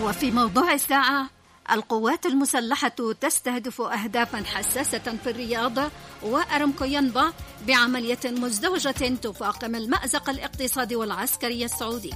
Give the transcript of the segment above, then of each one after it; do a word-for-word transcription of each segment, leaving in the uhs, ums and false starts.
وفي موضوع الساعة: القوات المسلحة تستهدف أهدافا حساسة في الرياض، وأرامكو ينبع بعملية مزدوجة تفاقم المأزق الاقتصادي والعسكري السعودي.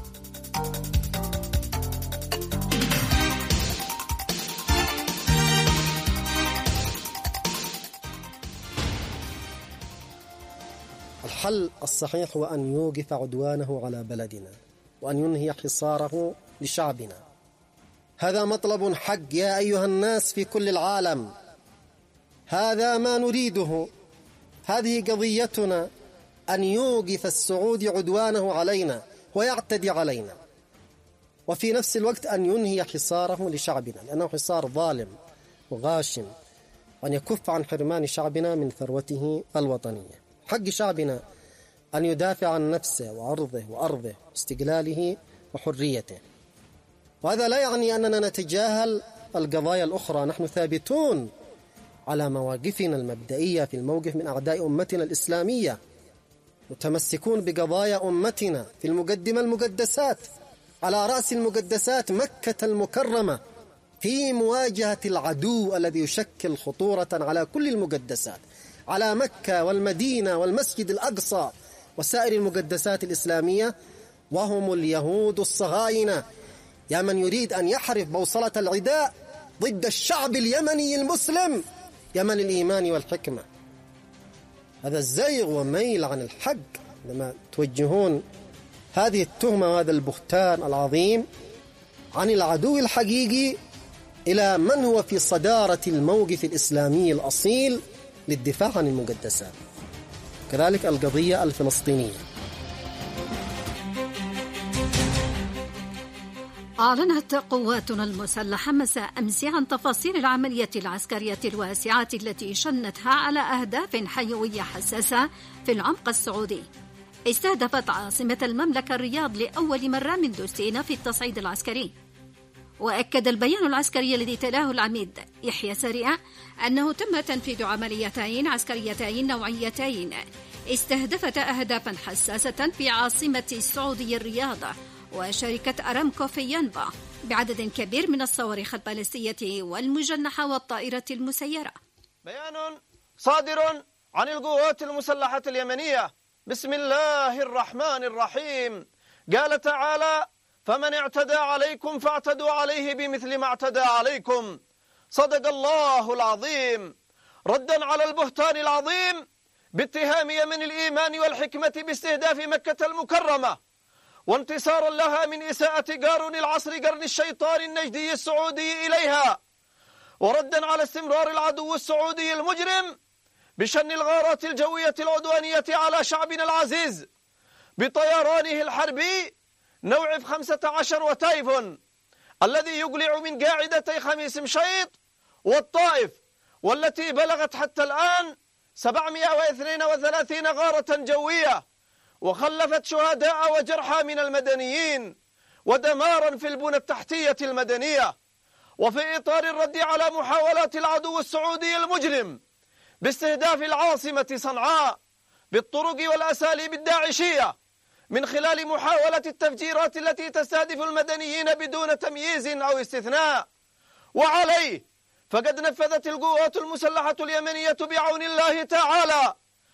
الحل الصحيح هو أن يوقف عدوانه على بلدنا وأن ينهي حصاره لشعبنا. هذا مطلب حق يا أيها الناس في كل العالم، هذا ما نريده، هذه قضيتنا، أن يوقف السعودي عدوانه علينا ويعتدي علينا، وفي نفس الوقت أن ينهي حصاره لشعبنا، لأنه حصار ظالم وغاشم، وأن يكف عن حرمان شعبنا من ثروته الوطنية. حق شعبنا أن يدافع عن نفسه وعرضه وأرضه واستقلاله وحريته. وهذا لا يعني أننا نتجاهل القضايا الأخرى، نحن ثابتون على مواقفنا المبدئية في الموقف من أعداء أمتنا الإسلامية، متمسكون بقضايا أمتنا في المقدمة المقدسات، على رأس المقدسات مكة المكرمة، في مواجهة العدو الذي يشكل خطورة على كل المقدسات، على مكة والمدينة والمسجد الأقصى وسائر المقدسات الإسلامية، وهم اليهود الصهاينة. يا من يريد أن يحرف بوصلة العداء ضد الشعب اليمني المسلم، يمن الإيمان والحكمة. هذا الزيغ وميل عن الحق لما توجهون هذه التهمة وهذا البهتان العظيم عن العدو الحقيقي إلى من هو في صدارة الموقف الإسلامي الأصيل للدفاع عن المقدسات، كذلك القضية الفلسطينية. أعلنت قواتنا المسلحة مساء أمس عن تفاصيل العملية العسكرية الواسعة التي شنتها على أهداف حيوية حساسة في العمق السعودي، استهدفت عاصمة المملكة الرياض لأول مرة منذ السنة في التصعيد العسكري. وأكد البيان العسكري الذي تلاه العميد يحيى سريع أنه تم تنفيذ عمليتين عسكريتين نوعيتين استهدفت أهدافا حساسة في عاصمة السعودية الرياض وشركة أرامكو في ينبع بعدد كبير من الصواريخ البالستية والمجنحة والطائرة المسيرة. بيان صادر عن القوات المسلحة اليمنية بسم الله الرحمن الرحيم. قال تعالى: فمن اعتدى عليكم فاعتدوا عليه بمثل ما اعتدى عليكم. صدق الله العظيم. ردا على البهتان العظيم باتهام يمن الإيمان والحكمة باستهداف مكة المكرمة، وانتصارا لها من إساءة قارون العصر قرن الشيطان النجدي السعودي إليها، وردا على استمرار العدو السعودي المجرم بشن الغارات الجوية العدوانية على شعبنا العزيز بطيرانه الحربي نوع إف خمسة عشر وتايفون الذي يقلع من قاعدتي خميس مشيط والطائف، والتي بلغت حتى الآن سبعمائة واثنين وثلاثين غارة جوية، وخلفت شهداء وجرحى من المدنيين ودمارا في البنى التحتية المدنية. وفي إطار الرد على محاولات العدو السعودي المجرم باستهداف العاصمة صنعاء بالطرق والأساليب الداعشية من خلال محاولة التفجيرات التي تستهدف المدنيين بدون تمييز أو استثناء، وعليه فقد نفذت القوات المسلحة اليمنية بعون الله تعالى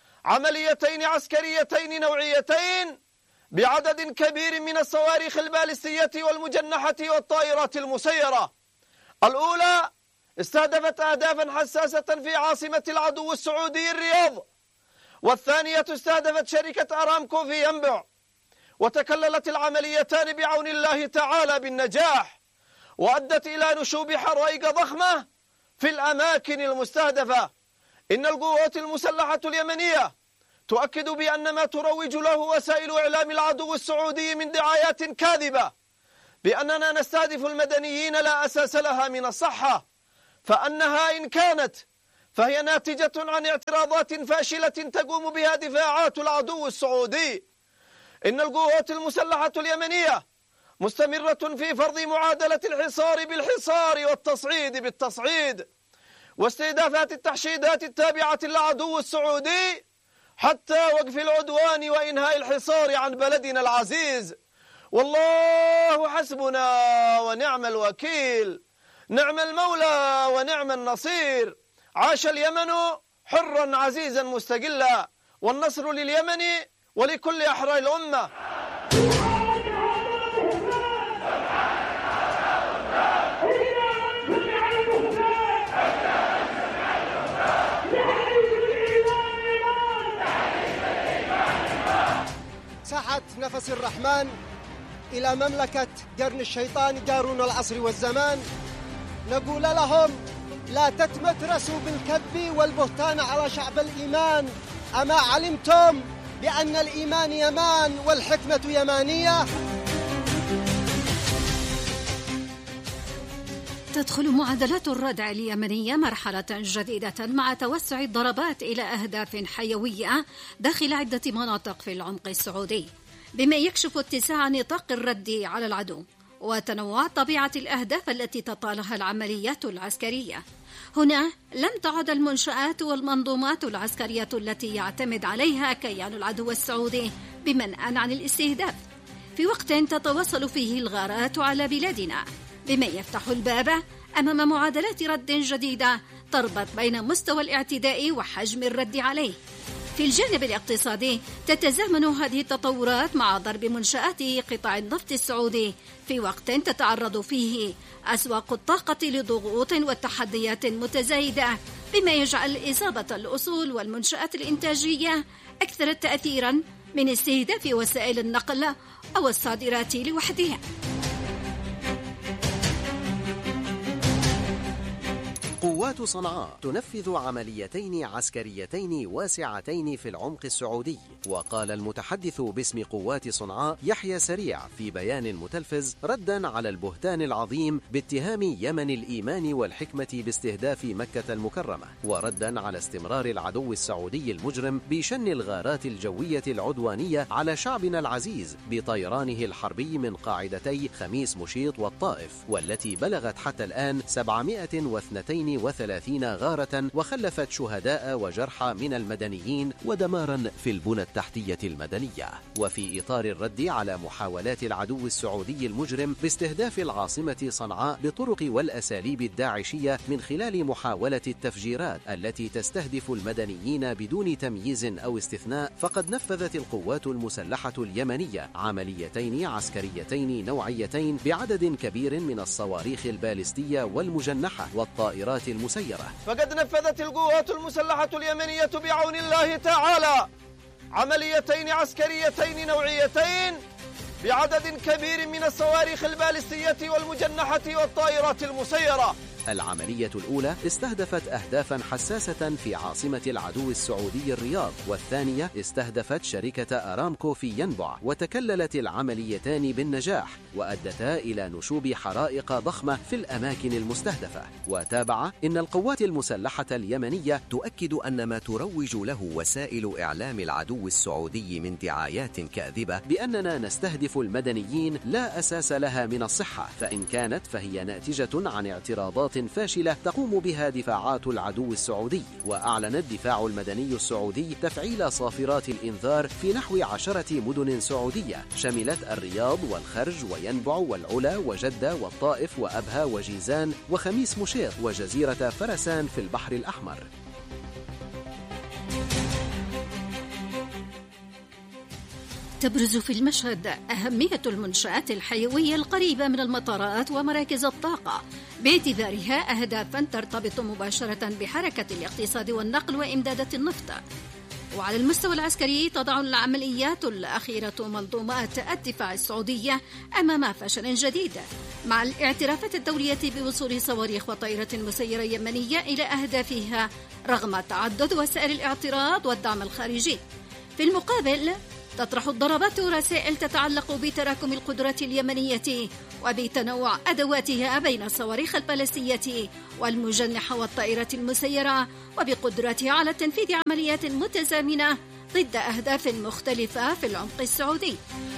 عمليتين عسكريتين نوعيتين بعدد كبير من الصواريخ البالستية والمجنحة والطائرات المسيرة. الأولى استهدفت أهدافا حساسة في عاصمة العدو السعودي الرياض، والثانية استهدفت شركة أرامكو في ينبع. وتكللت العمليتان بعون الله تعالى بالنجاح، وأدت إلى نشوب حرائق ضخمة في الأماكن المستهدفة. إن القوات المسلحة اليمنية تؤكد بأن ما تروج له وسائل إعلام العدو السعودي من دعايات كاذبة بأننا نستهدف المدنيين لا أساس لها من الصحة، فأنها إن كانت فهي ناتجة عن اعتراضات فاشلة تقوم بها دفاعات العدو السعودي. إن القوات المسلحة اليمنية مستمرة في فرض معادلة الحصار بالحصار والتصعيد بالتصعيد واستهدافات التحشيدات التابعة للعدو السعودي حتى وقف العدوان وإنهاء الحصار عن بلدنا العزيز والله حسبنا ونعم الوكيل، نعم المولى ونعم النصير. عاش اليمن حرا عزيزا مستقلا، والنصر لليمن ولكل أحرار الأمة. ساحت نفس الرحمن إلى مملكة قرن الشيطان قارون العصر والزمان. نقول لهم لا تتمترسوا بالكذب والبهتان على شعب الإيمان. أما علمتم بأن الإيمان يمان والحكمة يمانية؟ تدخل معادلات الردع اليمنية مرحلة جديدة مع توسع الضربات إلى أهداف حيوية داخل عدة مناطق في العمق السعودي، بما يكشف اتساع نطاق الرد على العدو وتنوع طبيعة الأهداف التي تطالها العمليات العسكرية. هنا لم تعد المنشآت والمنظومات العسكرية التي يعتمد عليها كيان العدو السعودي بمنأى عن الاستهداف، في وقت تتواصل فيه الغارات على بلادنا، بما يفتح الباب أمام معادلات رد جديدة تربط بين مستوى الاعتداء وحجم الرد عليه. في الجانب الاقتصادي تتزامن هذه التطورات مع ضرب منشآت قطاع النفط السعودي في وقت تتعرض فيه أسواق الطاقة لضغوط وتحديات متزايدة، بما يجعل إصابة الأصول والمنشآت الإنتاجية أكثر تأثيرا من استهداف وسائل النقل أو الصادرات لوحدها. قوات صنعاء تنفذ عمليتين عسكريتين واسعتين في العمق السعودي. وقال المتحدث باسم قوات صنعاء يحيى سريع في بيان متلفز ردا على البهتان العظيم باتهام يمن الإيمان والحكمة باستهداف مكة المكرمة، وردا على استمرار العدو السعودي المجرم بشن الغارات الجوية العدوانية على شعبنا العزيز بطيرانه الحربي من قاعدتي خميس مشيط والطائف، والتي بلغت حتى الآن سبعمائة واثنين وثلاثين غارة وخلفت شهداء وجرحى من المدنيين ودمارا في البنى التحتية المدنية. وفي إطار الرد على محاولات العدو السعودي المجرم باستهداف العاصمة صنعاء بطرق والأساليب الداعشية من خلال محاولة التفجيرات التي تستهدف المدنيين بدون تمييز أو استثناء، فقد نفذت القوات المسلحة اليمنية عمليتين عسكريتين نوعيتين بعدد كبير من الصواريخ البالستية والمجنحة والطائرات المسيرة. فقد نفذت القوات المسلحة اليمنية بعون الله تعالى عمليتين عسكريتين نوعيتين بعدد كبير من الصواريخ البالستية والمجنحة والطائرات المسيرة. العملية الأولى استهدفت أهدافا حساسة في عاصمة العدو السعودي الرياض، والثانية استهدفت شركة أرامكو في ينبع، وتكللت العمليتان بالنجاح وأدتا إلى نشوب حرائق ضخمة في الأماكن المستهدفة. وتابع إن القوات المسلحة اليمنية تؤكد أن ما تروج له وسائل إعلام العدو السعودي من دعايات كاذبة بأننا نستهدف المدنيين لا أساس لها من الصحة، فإن كانت فهي ناتجة عن اعتراضات فاشلة تقوم بها دفاعات العدو السعودي. وأعلن الدفاع المدني السعودي تفعيل صافرات الإنذار في نحو عشرة مدن سعودية شملت الرياض والخرج وينبع والعلا وجدة والطائف وأبها وجيزان وخميس مشيط وجزيرة فرسان في البحر الأحمر. تبرز في المشهد أهمية المنشآت الحيوية القريبة من المطارات ومراكز الطاقة، باعتبارها أهدافا ترتبط مباشرة بحركة الاقتصاد والنقل وإمدادات النفط. وعلى المستوى العسكري تضع العمليات الأخيرة منظومات الدفاع السعودية أمام فشل جديد، مع الاعترافات الدولية بوصول صواريخ وطائرة مسيرة يمنية إلى أهدافها رغم تعدد وسائل الاعتراض والدعم الخارجي. في المقابل تطرح الضربات رسائل تتعلق بتراكم القدرات اليمنية وبتنوع أدواتها بين الصواريخ البالستية والمجنحة والطائرات المسيرة، وبقدرتها على تنفيذ عمليات متزامنة ضد أهداف مختلفة في العمق السعودي.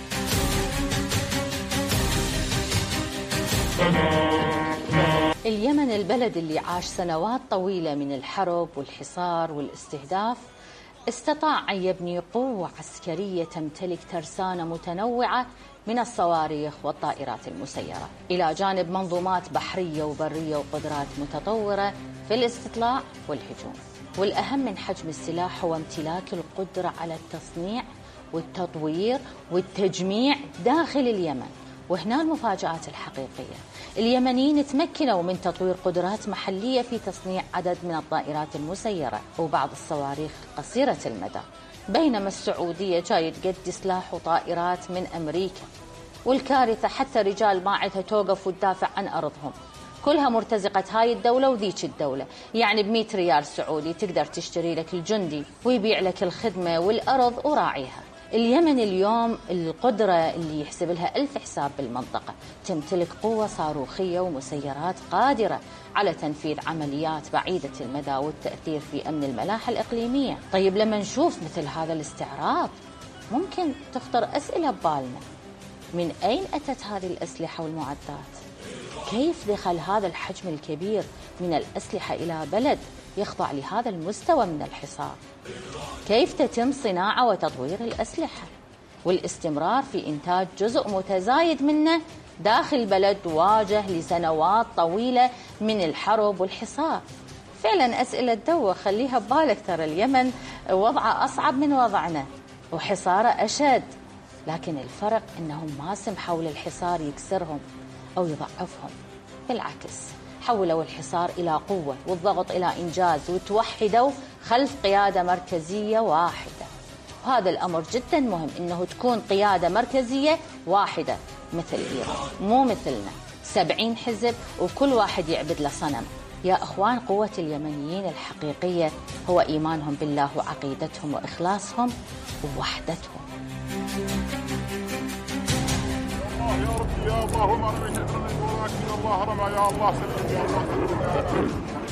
اليمن البلد اللي عاش سنوات طويلة من الحرب والحصار والاستهداف استطاع أن يبني قوة عسكرية تمتلك ترسانة متنوعة من الصواريخ والطائرات المسيرة، إلى جانب منظومات بحرية وبرية وقدرات متطورة في الاستطلاع والهجوم. والأهم من حجم السلاح هو امتلاك القدرة على التصنيع والتطوير والتجميع داخل اليمن. وهنا المفاجآت الحقيقية، اليمنيين تمكنوا من تطوير قدرات محلية في تصنيع عدد من الطائرات المسيرة وبعض الصواريخ قصيرة المدى، بينما السعودية جاي تقدي سلاح وطائرات من أمريكا. والكارثة حتى رجال ما عندها توقف وتدافع عن أرضهم، كلها مرتزقة هاي الدولة وذيك الدولة. يعني بمئة ريال سعودي تقدر تشتري لك الجندي ويبيع لك الخدمة والأرض وراعيها. اليمن اليوم القدرة اللي يحسب لها ألف حساب بالمنطقة، تمتلك قوة صاروخية ومسيرات قادرة على تنفيذ عمليات بعيدة المدى والتأثير في أمن الملاحة الإقليمية. طيب لما نشوف مثل هذا الاستعراض ممكن تخطر أسئلة ببالنا، من أين أتت هذه الأسلحة والمعدات؟ كيف دخل هذا الحجم الكبير من الأسلحة إلى بلد يخضع لهذا المستوى من الحصار؟ كيف تتم صناعة وتطوير الأسلحة والاستمرار في إنتاج جزء متزايد منه داخل بلد واجه لسنوات طويلة من الحرب والحصار؟ فعلا أسئلة تدوخ، خليها ببالك، ترى اليمن وضعه أصعب من وضعنا وحصاره أشد، لكن الفرق أنهم ما سمحوا للحصار يكسرهم أو يضعفهم، بالعكس حولوا الحصار إلى قوة والضغط إلى إنجاز، وتوحدوا خلف قيادة مركزية واحدة. وهذا الأمر جدا مهم، أنه تكون قيادة مركزية واحدة مثل إيران، مو مثلنا سبعين حزب وكل واحد يعبد له صنم. يا أخوان، قوة اليمنيين الحقيقية هو إيمانهم بالله وعقيدتهم وإخلاصهم ووحدتهم. يا رب يا الله، ما رميت ولكن الله رمى، يا الله سلم يا الله سلم.